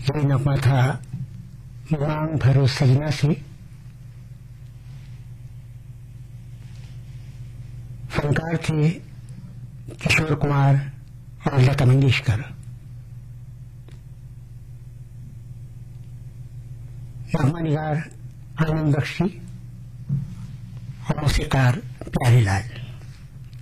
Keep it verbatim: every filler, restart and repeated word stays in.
ये नगमा था मांग भरो सजना से। फनकार थे किशोर कुमार और लता मंगेशकर। नगमा निगार आनंद बख्शी और मौसीकार प्यारेलाल।